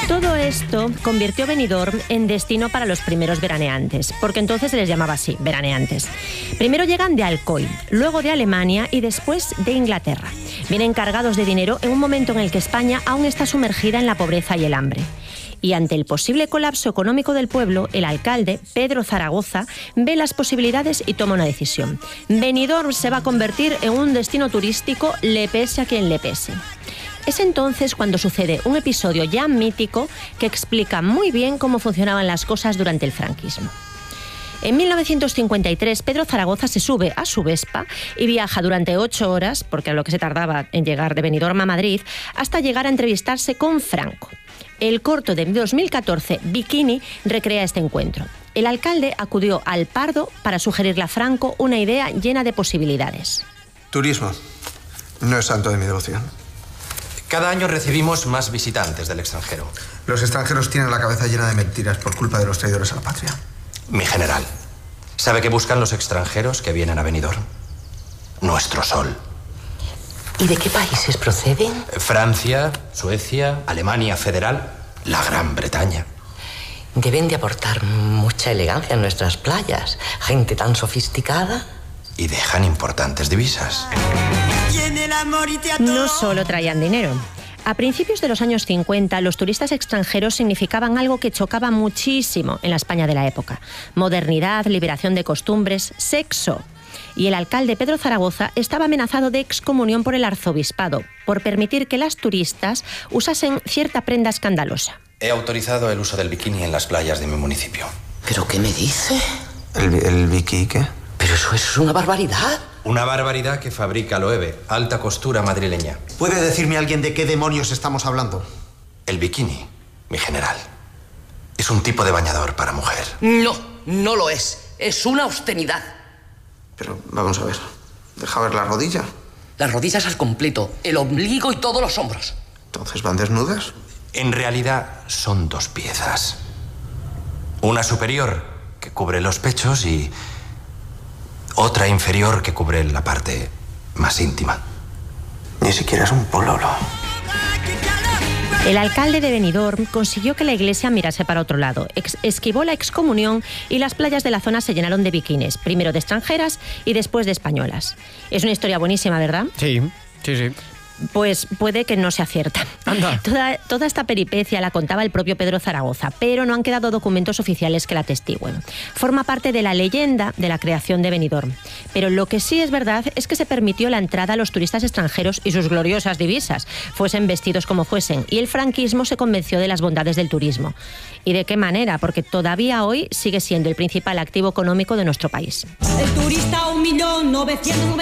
Todo esto convirtió Benidorm en destino para los primeros veraneantes, porque entonces se les llamaba así, veraneantes. Primero llegan de Alcoy, luego de Alemania y después de Inglaterra. Vienen cargados de dinero en un momento en el que España aún está sumergida en la pobreza y el hambre. Y ante el posible colapso económico del pueblo, el alcalde, Pedro Zaragoza, ve las posibilidades y toma una decisión. Benidorm se va a convertir en un destino turístico, le pese a quien le pese. Es entonces cuando sucede un episodio ya mítico que explica muy bien cómo funcionaban las cosas durante el franquismo. En 1953, Pedro Zaragoza se sube a su Vespa y viaja durante 8 horas, porque a lo que se tardaba en llegar de Benidorm a Madrid, hasta llegar a entrevistarse con Franco. El corto de 2014, Bikini, recrea este encuentro. El alcalde acudió al Pardo para sugerirle a Franco una idea llena de posibilidades. Turismo no es santo de mi devoción. Cada año recibimos más visitantes del extranjero. Los extranjeros tienen la cabeza llena de mentiras por culpa de los traidores a la patria. Mi general, ¿sabe qué buscan los extranjeros que vienen a Benidorm? Nuestro sol. ¿Y de qué países proceden? Francia, Suecia, Alemania Federal, la Gran Bretaña. Deben de aportar mucha elegancia en nuestras playas. Gente tan sofisticada. Y dejan importantes divisas. No solo traían dinero. A principios de los años 50, los turistas extranjeros significaban algo que chocaba muchísimo en la España de la época. Modernidad, liberación de costumbres, sexo. Y el alcalde Pedro Zaragoza estaba amenazado de excomunión por el arzobispado, por permitir que las turistas usasen cierta prenda escandalosa. He autorizado el uso del bikini en las playas de mi municipio. ¿Pero qué me dice? ¿El bikini qué? Pero eso es una barbaridad. Una barbaridad que fabrica Loewe, alta costura madrileña. ¿Puede decirme alguien de qué demonios estamos hablando? El bikini, mi general, es un tipo de bañador para mujer. No, no lo es. Es una obscenidad. Pero vamos a ver, deja ver la rodilla. Las rodillas al completo, el ombligo y todos los hombros. ¿Entonces van desnudas? En realidad son 2 piezas. Una superior que cubre los pechos y otra inferior que cubre la parte más íntima. Ni siquiera es un pololo. El alcalde de Benidorm consiguió que la iglesia mirase para otro lado, esquivó la excomunión y las playas de la zona se llenaron de bikinis, primero de extranjeras y después de españolas. Es una historia buenísima, ¿verdad? Sí, sí, sí. Pues puede que no sea cierta. Anda. Toda esta peripecia la contaba el propio Pedro Zaragoza, pero no han quedado documentos oficiales que la atestiguen. Forma parte de la leyenda de la creación de Benidorm. Pero lo que sí es verdad es que se permitió la entrada a los turistas extranjeros y sus gloriosas divisas, fuesen vestidos como fuesen, y el franquismo se convenció de las bondades del turismo. ¿Y de qué manera? Porque todavía hoy sigue siendo el principal activo económico de nuestro país. El turista 1.990.000